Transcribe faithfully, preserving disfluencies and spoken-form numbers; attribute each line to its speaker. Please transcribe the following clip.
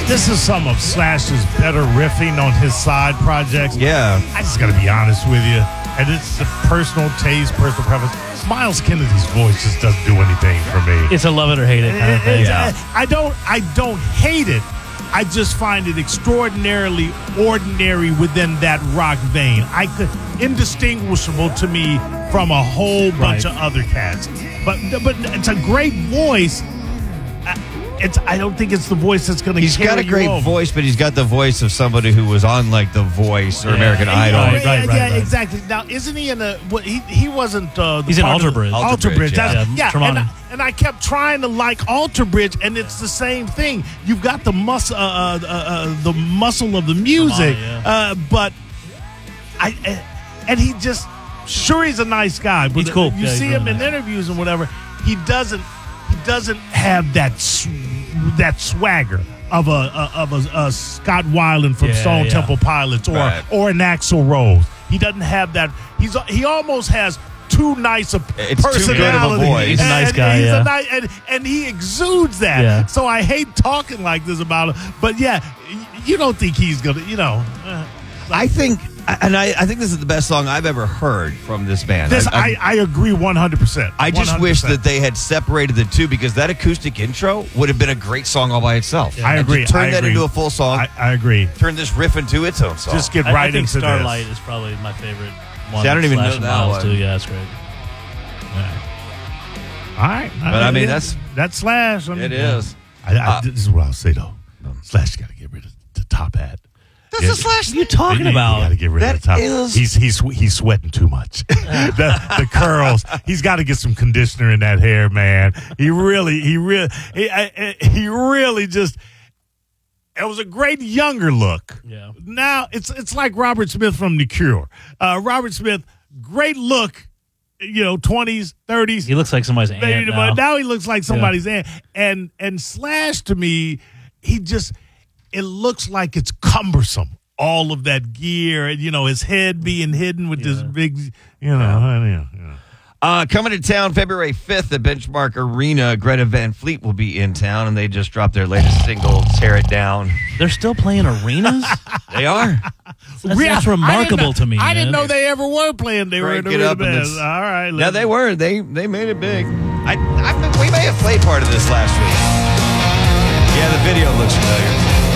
Speaker 1: this is some of Slash's better riffing on his side projects.
Speaker 2: Yeah.
Speaker 1: I just got to be honest with you. And it's the personal taste, personal preference. Miles Kennedy's voice just doesn't do anything for me.
Speaker 3: It's a love it or hate it kind of thing.
Speaker 1: Yeah. I don't, I don't hate it. I just find it extraordinarily ordinary within that rock vein. I could indistinguishable to me from a whole bunch
Speaker 3: Right.
Speaker 1: of other cats. But but it's a great voice. It's I don't think it's the voice that's going to.
Speaker 2: He's got a great
Speaker 1: over.
Speaker 2: voice, but he's got the voice of somebody who was on like The Voice or
Speaker 3: Yeah.
Speaker 2: American
Speaker 1: Yeah,
Speaker 2: Idol.
Speaker 3: Right,
Speaker 1: yeah,
Speaker 3: right, right,
Speaker 1: yeah,
Speaker 3: right.
Speaker 1: exactly. Now, isn't he in a? What, he he wasn't. Uh, the
Speaker 3: He's in
Speaker 1: part
Speaker 3: Alter
Speaker 1: of-
Speaker 3: Bridge.
Speaker 1: Alter
Speaker 2: Alter
Speaker 1: Bridge.
Speaker 2: Bridge,
Speaker 1: That's,
Speaker 3: yeah.
Speaker 1: yeah,
Speaker 3: Tremonti.
Speaker 1: and I, and I kept trying to like Alter Bridge, and it's the same thing. You've got the muscle, uh, uh, uh, uh, the muscle of the music,
Speaker 3: Tremonti, yeah.
Speaker 1: uh, but I, uh, and he just sure he's a nice guy. But
Speaker 3: He's cool.
Speaker 1: You
Speaker 3: Yeah, he's
Speaker 1: see
Speaker 3: really
Speaker 1: him in
Speaker 3: nice.
Speaker 1: interviews and whatever. He doesn't. He doesn't have that sw- that swagger of a, a of a, a Scott Weiland from
Speaker 3: Yeah,
Speaker 1: Stone
Speaker 3: yeah.
Speaker 1: Temple Pilots or
Speaker 2: Right.
Speaker 1: or an Axl Rose. He doesn't have that. He's he almost has too nice a
Speaker 2: It's too
Speaker 1: personality.
Speaker 2: good of a voice.
Speaker 3: He's a nice
Speaker 1: And-
Speaker 3: guy,
Speaker 1: and he's
Speaker 3: yeah.
Speaker 1: a nice, and, and he exudes that.
Speaker 3: Yeah.
Speaker 1: So I hate talking like this about him. But yeah, y- you don't think he's gonna, you know. Uh,
Speaker 2: I think, and I, I think this is the best song I've ever heard from this band.
Speaker 1: this
Speaker 2: I,
Speaker 1: I, I agree one hundred percent.
Speaker 2: I just wish that they had separated the two because that acoustic intro would have been a great song all by itself.
Speaker 1: I
Speaker 2: And
Speaker 1: agree.
Speaker 2: to turn
Speaker 1: I
Speaker 2: that
Speaker 1: agree.
Speaker 2: into a full song,
Speaker 1: I, I agree.
Speaker 2: turn this riff into its own song.
Speaker 1: Just get
Speaker 3: I,
Speaker 1: right
Speaker 3: I think
Speaker 1: into
Speaker 3: Starlight
Speaker 1: this.
Speaker 3: is probably my favorite one.
Speaker 2: See, I don't even
Speaker 3: Slash
Speaker 2: know
Speaker 3: and
Speaker 2: that
Speaker 3: Miles
Speaker 2: one.
Speaker 3: too. Yeah, that's great.
Speaker 1: All right,
Speaker 2: But, I mean, that's-
Speaker 1: that's Slash. I mean,
Speaker 2: It is.
Speaker 1: I, I,
Speaker 2: Uh,
Speaker 1: this is what I'll say though. Slash got to get rid of the top hat.
Speaker 2: That's
Speaker 1: Yeah.
Speaker 2: a Slash.
Speaker 3: What are you talking
Speaker 1: You
Speaker 3: about?
Speaker 1: got to get rid
Speaker 2: That
Speaker 1: of the top.
Speaker 2: is-
Speaker 1: He's he's he's sweating too much. the the curls. He's got to get some conditioner in that hair, man. He really he really he, I- I- he really just. It was a great younger look.
Speaker 3: Yeah.
Speaker 1: Now it's it's like Robert Smith from The Cure. Uh, Robert Smith, great look. You know, twenties, thirties.
Speaker 3: He looks like somebody's aunt
Speaker 1: But
Speaker 3: now.
Speaker 1: now he looks like somebody's aunt. And and Slash to me, he just it looks like it's cumbersome. All of that gear, and you know, his head being hidden with this
Speaker 3: Yeah.
Speaker 1: big, you know, yeah. yeah, yeah.
Speaker 2: Uh, coming to town February fifth at Benchmark Arena, Greta Van Fleet will be in town, and they just dropped their latest single, Tear It Down.
Speaker 3: They're still playing arenas?
Speaker 2: They are.
Speaker 3: That's,
Speaker 1: Rea-
Speaker 3: that's
Speaker 1: I
Speaker 3: remarkable
Speaker 1: didn't know-
Speaker 3: to me.
Speaker 1: I didn't
Speaker 3: man.
Speaker 1: know they ever were playing. They were in
Speaker 2: Crank
Speaker 1: the
Speaker 2: it up and
Speaker 1: band.
Speaker 2: it's-
Speaker 1: All right,
Speaker 2: Yeah,
Speaker 1: let's-
Speaker 2: they were. They they made it big. I, I we may have played part of this last week. Yeah, the video looks familiar.